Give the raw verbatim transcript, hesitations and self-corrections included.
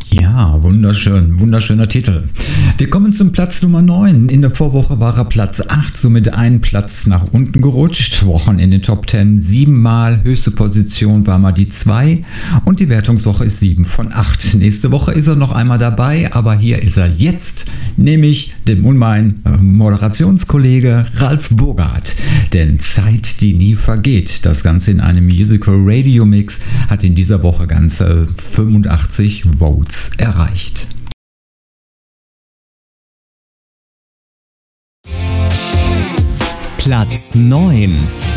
Ja, wunderschön, wunderschöner Titel. Wir kommen zum Platz Nummer neun. In der Vorwoche war er Platz acht, somit einen Platz nach unten gerutscht. Wochen in den Top zehn siebenmal. Höchste Position war mal die zwei und die Wertungswoche ist sieben von acht. Nächste Woche ist er noch einmal dabei, aber hier ist er jetzt, nämlich dem und mein Moderationskollege Ralf Burghardt. Denn Zeit, die nie vergeht. Das Ganze in einem Musical Radio Mix hat in dieser Woche ganze fünfundachtzig Votes erreicht. Platz neun.